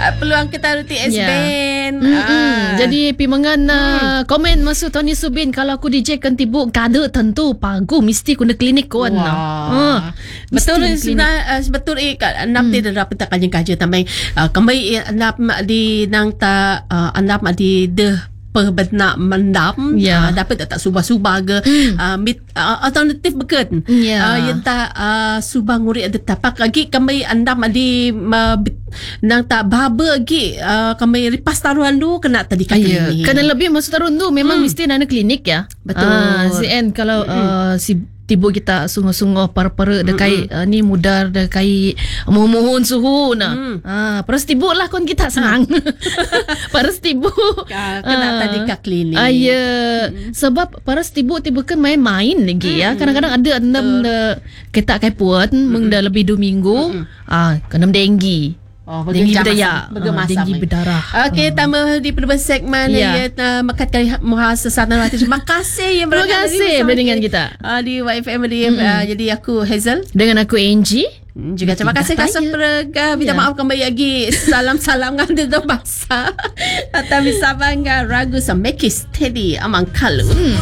peluang kita TS Band. Jadi pimangan komen masuk Tony Subin kalau aku DJ kan tibuk kada tentu pagu mesti kena klinik kawan. Betul betul anak tidak dapat kaji tambah kembali anak di nang ta anak di deh perbenak mendam dapat tak subah-subah ke alternatif bekan yang tak subah nguri ada tapak lagi kembali andam di nang tak baba lagi kembali ripas taruhan tu kena tadi klinik kena lebih masuk taruhan tu memang mesti nak klinik ya. Betul. CN kalau si tiba kita sungguh-sungguh para-para dekai ni mudar dekai mohon suhu paras tibu lah kon kita senang. Paras tibu kena tadi ke klinik. Sebab paras tibu kan main-main lagi ya. Kadang-kadang ada andam kita kai puan meng dah lebih 2 minggu kena denggi. Denggi berdarah. Denggi berdarah. Okey, tambah di penutup segmen makat kali muhasasah narratif. Terima kasih yang berada dengan kita di YFM jadi aku Hazel dengan aku Angie. Juga terima kasih kasih perga. Minta maaf kembali lagi. Salam-salam ngada do bahasa. Atau bisa bangga ragu sa make it steady amang kalu.